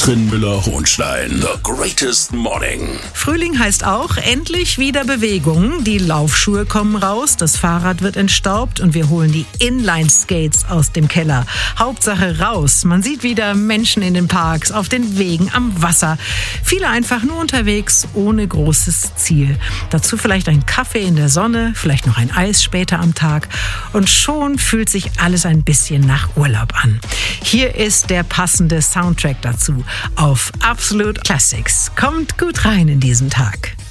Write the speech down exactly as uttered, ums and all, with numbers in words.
Katrin Müller-Hohnstein. The Greatest Morning. Frühling heißt auch endlich wieder Bewegung. Die Laufschuhe kommen raus, das Fahrrad wird entstaubt und wir holen die Inline-Skates aus dem Keller. Hauptsache raus. Man sieht wieder Menschen in den Parks, auf den Wegen, am Wasser. Viele einfach nur unterwegs, ohne großes Ziel. Dazu vielleicht ein Kaffee in der Sonne, vielleicht noch ein Eis später am Tag. Und schon fühlt sich alles ein bisschen nach Urlaub an. Hier ist der passende Soundtrack dazu auf Absolute Classics. Kommt gut rein in diesen Tag.